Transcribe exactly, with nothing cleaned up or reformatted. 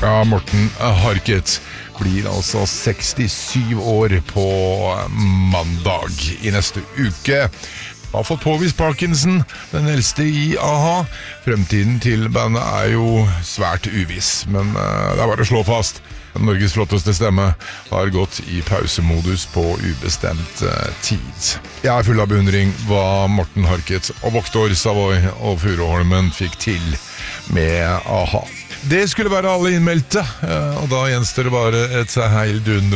Ja, Morten Harket blir altså sekstisju år på mandag i neste uke. Har fått påvist Parkinson, den eldste i A-ha. Fremtiden til bandet er jo svært uviss, men uh, det er bare å slå fast. Norges flotteste stemme har gått i pausemodus på ubestemt uh, tid. Jeg er full av beundring hva Morten Harket og Voktor Savoy og Furuholmen fikk til med A-ha. Det skulle være alle innmeldte, uh, og da gjenstår det bare et heildundrende